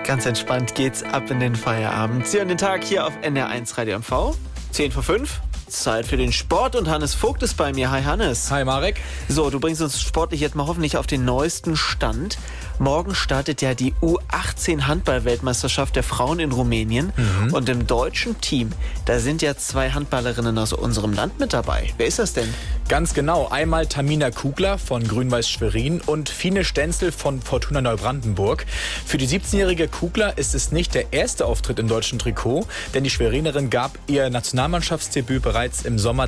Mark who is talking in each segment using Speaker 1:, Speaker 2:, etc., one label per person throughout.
Speaker 1: Ganz entspannt geht's ab in den Feierabend. Sie hören den Tag hier auf NR1 Radio MV. 10:05 Zeit für den Sport und Hannes Vogt ist bei mir. Hi Hannes.
Speaker 2: Hi Marek.
Speaker 1: So, du bringst uns sportlich jetzt mal hoffentlich auf den neuesten Stand. Morgen startet ja die U18 Handball-Weltmeisterschaft der Frauen in Rumänien. Und im deutschen Team, da sind ja 2 Handballerinnen aus unserem Land mit dabei. Wer ist das denn?
Speaker 2: Ganz genau. Einmal Tamina Kugler von Grün-Weiß Schwerin und Fine Stenzel von Fortuna Neubrandenburg. Für die 17-jährige Kugler ist es nicht der erste Auftritt im deutschen Trikot, denn die Schwerinerin gab ihr Nationalmannschaftsdebüt bereits im Sommer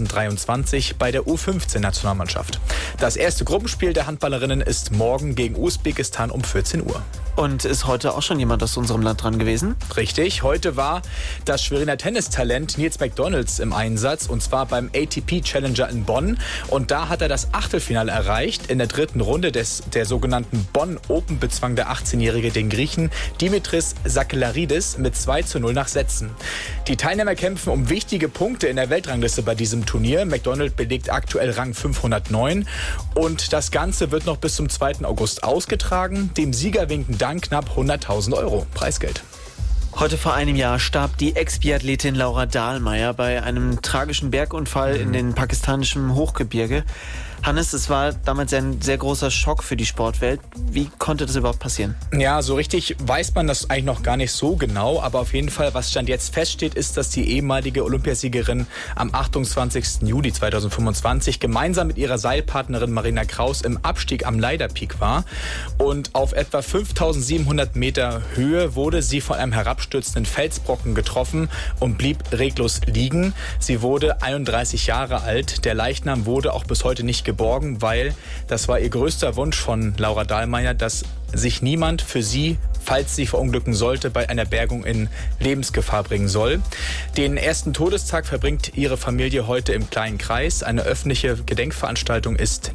Speaker 2: 2023 bei der U15-Nationalmannschaft. Das erste Gruppenspiel der Handballerinnen ist morgen gegen Usbekistan um 14 Uhr.
Speaker 1: Und ist heute auch schon jemand aus unserem Land dran gewesen?
Speaker 2: Richtig, heute war das Schweriner Tennistalent Nils McDonalds im Einsatz und zwar beim ATP Challenger in Bonn. Und da hat er das Achtelfinale erreicht. In der dritten Runde der sogenannten Bonn Open bezwang der 18-Jährige den Griechen Dimitris Sakellaridis mit 2:0 nach Sätzen. Die Teilnehmer kämpfen um wichtige Punkte in der Weltrangliste bei diesem Turnier. McDonald belegt aktuell Rang 509 und das Ganze wird noch bis zum 2. August ausgetragen. Dem Sieger winken dann knapp 100.000 Euro Preisgeld.
Speaker 1: Heute vor einem Jahr starb die Ex-Biathletin Laura Dahlmeier bei einem tragischen Bergunfall in den pakistanischen Hochgebirge. Hannes, es war damals ein sehr großer Schock für die Sportwelt. Wie konnte das überhaupt passieren?
Speaker 2: Ja, so richtig weiß man das eigentlich noch gar nicht so genau. Aber auf jeden Fall, was Stand jetzt feststeht, ist, dass die ehemalige Olympiasiegerin am 28. Juli 2025 gemeinsam mit ihrer Seilpartnerin Marina Kraus im Abstieg am Leiterpeak war. Und auf etwa 5.700 Meter Höhe wurde sie von einem herabstürzenden Felsbrocken getroffen und blieb reglos liegen. Sie wurde 31 Jahre alt. Der Leichnam wurde auch bis heute nicht geborgen, weil das war ihr größter Wunsch von Laura Dahlmeier, dass sich niemand für sie, falls sie verunglücken sollte, bei einer Bergung in Lebensgefahr bringen soll. Den ersten Todestag verbringt ihre Familie heute im kleinen Kreis. Eine öffentliche Gedenkveranstaltung ist